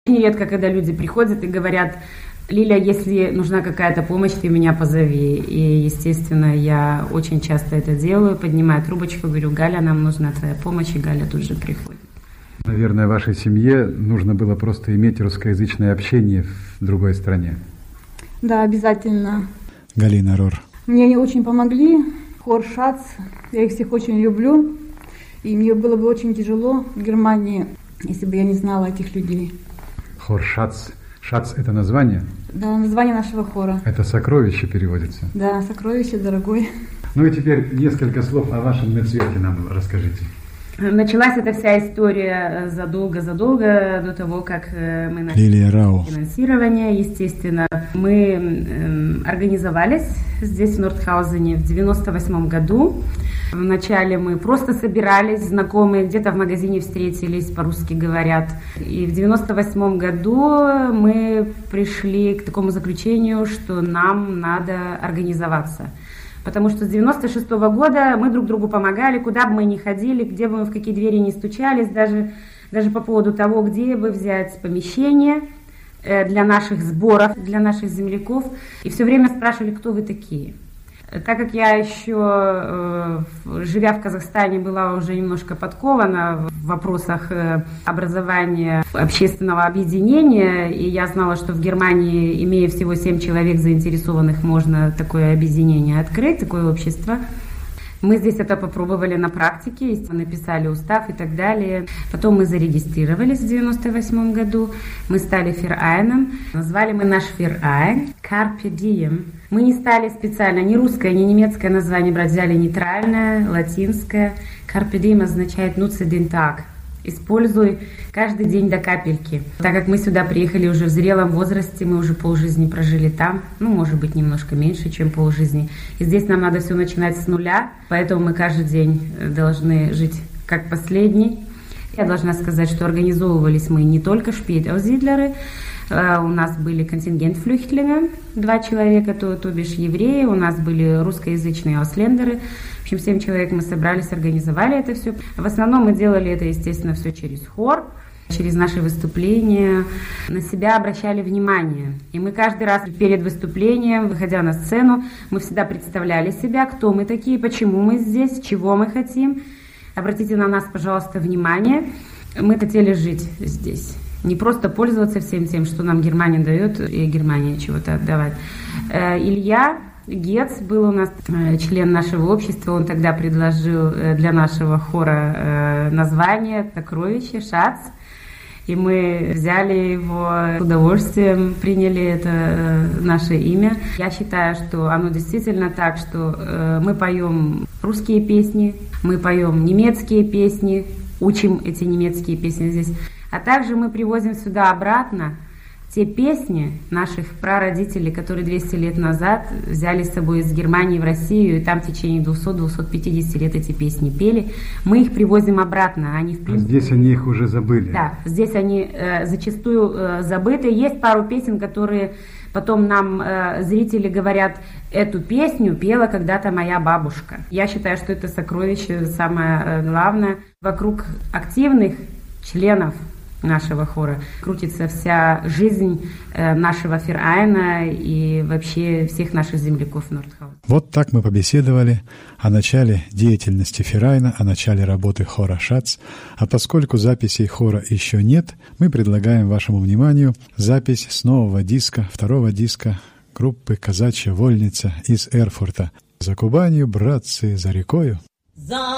Нередко, когда люди приходят и говорят: Лиля, если нужна какая-то помощь, ты меня позови. И, естественно, я очень часто это делаю, поднимаю трубочку, говорю: Галя, нам нужна твоя помощь, и Галя тут же приходит. Наверное, вашей семье нужно было просто иметь русскоязычное общение в другой стране. Да, обязательно. Галина Рор. Мне они очень помогли. Хор ШАЦ, я их всех очень люблю. И мне было бы очень тяжело в Германии, если бы я не знала этих людей. Хор ШАЦ. ШАЦ – это название? Да, название нашего хора. Это сокровище переводится? Да, сокровище, дорогой. Ну и теперь несколько слов о вашем мецвете нам расскажите. Началась эта вся история задолго до того, как мы начали финансирование. Естественно, мы организовались здесь, в Нордхаузене, в 1998 году. Вначале мы просто собирались, знакомые, где-то в магазине встретились, по-русски говорят. И в 1998 году мы пришли к такому заключению, что нам надо организоваться. Потому что с 1996 года мы друг другу помогали, куда бы мы ни ходили, где бы мы в какие двери ни стучались, даже по поводу того, где бы взять помещение для наших сборов, для наших земляков. И все время спрашивали, кто вы такие. Так как я еще, живя в Казахстане, была уже немножко подкована в вопросах образования общественного объединения, и я знала, что в Германии, имея всего 7 человек заинтересованных, можно такое объединение открыть, такое общество. Мы здесь это попробовали на практике, написали устав и так далее. Потом мы зарегистрировались в 1998 году, мы стали ферайном. Назвали мы наш ферайн Carpe Diem. Мы не стали специально ни русское, ни немецкое название брать, взяли нейтральное, латинское. Carpe Diem означает «nutze den Tag». Используй каждый день до капельки. Так как мы сюда приехали уже в зрелом возрасте, мы уже полжизни прожили там, может быть, немножко меньше, чем полжизни. И здесь нам надо все начинать с нуля, поэтому мы каждый день должны жить как последний. Я должна сказать, что организовывались мы не только шпейт-аузидлеры, у нас были контингент-флюхтлинга, 2 человека, то бишь евреи, у нас были русскоязычные ауслендеры. В общем, 7 человек мы собрались, организовали это все. В основном мы делали это, естественно, все через хор, через наши выступления, на себя обращали внимание. И мы каждый раз перед выступлением, выходя на сцену, мы всегда представляли себя, кто мы такие, почему мы здесь, чего мы хотим. Обратите на нас, пожалуйста, внимание. Мы хотели жить здесь. Не просто пользоваться всем тем, что нам Германия дает, и Германия чего-то отдавать. Илья Гец был у нас член нашего общества, он тогда предложил для нашего хора название «Сокровище», «Шац». И мы взяли его с удовольствием, приняли это наше имя. Я считаю, что оно действительно так, что мы поем русские песни, мы поем немецкие песни, учим эти немецкие песни здесь. А также мы привозим сюда обратно те песни наших прародителей, которые 200 лет назад взяли с собой из Германии в Россию, и там в течение 200-250 лет эти песни пели. Мы их привозим обратно. Они, в принципе, здесь они их уже забыли. Да, здесь они зачастую забыты. Есть пару песен, которые потом нам зрители говорят: эту песню пела когда-то моя бабушка. Я считаю, что это сокровище самое главное. Вокруг активных членов нашего хора крутится вся жизнь нашего ферайна и вообще всех наших земляков Нордхаузена. Вот так мы побеседовали о начале деятельности ферайна, о начале работы хора ШАЦ. А поскольку записей хора еще нет, мы предлагаем вашему вниманию запись с нового диска, второго диска группы «Казачья вольница» из Эрфурта. За Кубанью, братцы, за рекою.